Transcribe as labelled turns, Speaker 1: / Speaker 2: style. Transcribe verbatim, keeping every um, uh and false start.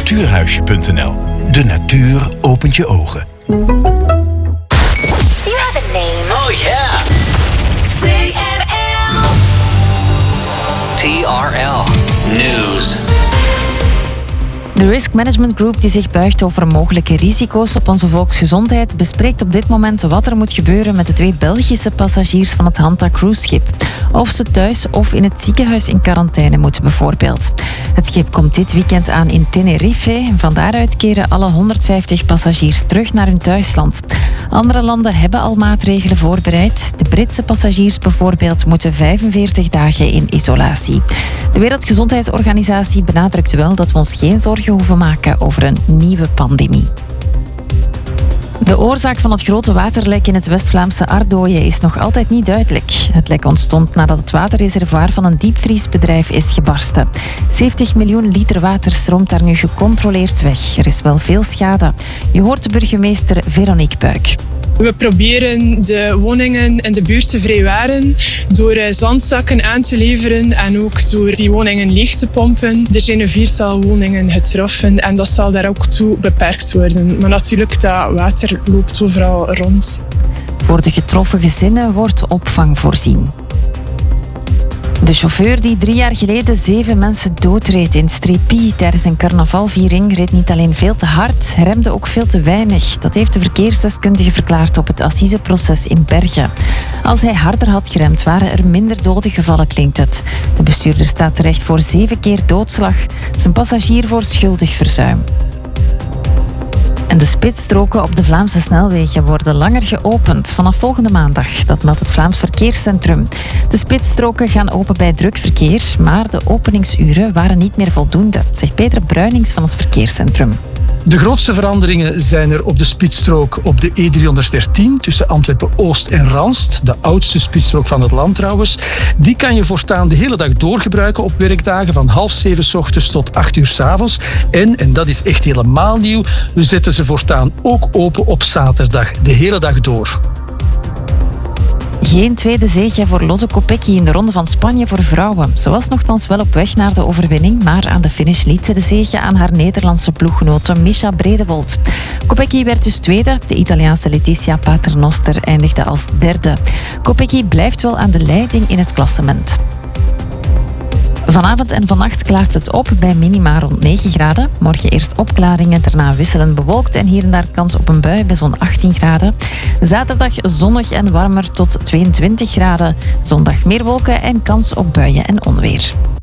Speaker 1: natuurhuisje punt n l. De natuur opent je ogen.
Speaker 2: You have a name.
Speaker 3: Oh yeah.
Speaker 2: T R L.
Speaker 3: T R L News.
Speaker 4: De Risk Management Group, die zich buigt over mogelijke risico's op onze volksgezondheid, bespreekt op dit moment wat er moet gebeuren met de twee Belgische passagiers van het Hanta cruiseschip. Of ze thuis of in het ziekenhuis in quarantaine moeten bijvoorbeeld. Het schip komt dit weekend aan in Tenerife. Van daaruit keren alle honderdvijftig passagiers terug naar hun thuisland. Andere landen hebben al maatregelen voorbereid. De Britse passagiers bijvoorbeeld moeten vijfenveertig dagen in isolatie. De Wereldgezondheidsorganisatie benadrukt wel dat we ons geen zorgen hoeven maken over een nieuwe pandemie. De oorzaak van het grote waterlek in het West-Vlaamse Ardooien is nog altijd niet duidelijk. Het lek ontstond nadat het waterreservoir van een diepvriesbedrijf is gebarsten. zeventig miljoen liter water stroomt daar nu gecontroleerd weg. Er is wel veel schade. Je hoort de burgemeester Veronique Buik.
Speaker 5: We proberen de woningen in de buurt te vrijwaren door zandzakken aan te leveren en ook door die woningen leeg te pompen. Er zijn een viertal woningen getroffen en dat zal daar ook toe beperkt worden. Maar natuurlijk, dat water loopt overal rond.
Speaker 4: Voor de getroffen gezinnen wordt opvang voorzien. De chauffeur die drie jaar geleden zeven mensen doodreed in Strépy tijdens een carnavalviering reed niet alleen veel te hard, remde ook veel te weinig. Dat heeft de verkeersdeskundige verklaard op het assiseproces in Bergen. Als hij harder had geremd, waren er minder doden gevallen, klinkt het. De bestuurder staat terecht voor zeven keer doodslag, zijn passagier voor schuldig verzuim. En de spitsstroken op de Vlaamse snelwegen worden langer geopend vanaf volgende maandag. Dat meldt het Vlaams Verkeerscentrum. De spitsstroken gaan open bij druk verkeer, maar de openingsuren waren niet meer voldoende, zegt Peter Bruinings van het Verkeerscentrum.
Speaker 6: De grootste veranderingen zijn er op de spitsstrook op de E driehonderddertien tussen Antwerpen-Oost en Ranst. De oudste spitsstrook van het land trouwens. Die kan je voortaan de hele dag doorgebruiken op werkdagen van half zeven 's ochtends tot acht uur 's avonds. En, en dat is echt helemaal nieuw, we zetten ze voortaan ook open op zaterdag, de hele dag door.
Speaker 4: Geen tweede zege voor Lotte Kopecky in de Ronde van Spanje voor vrouwen. Ze was nogthans wel op weg naar de overwinning, maar aan de finish liet ze de zege aan haar Nederlandse ploeggenote Mischa Bredewold. Kopecky werd dus tweede. De Italiaanse Letitia Paternoster eindigde als derde. Kopecky blijft wel aan de leiding in het klassement. Vanavond en vannacht klaart het op bij minima rond negen graden. Morgen eerst opklaringen, daarna wisselend bewolkt en hier en daar kans op een bui bij zo'n achttien graden. Zaterdag zonnig en warmer tot tweeëntwintig graden. Zondag meer wolken en kans op buien en onweer.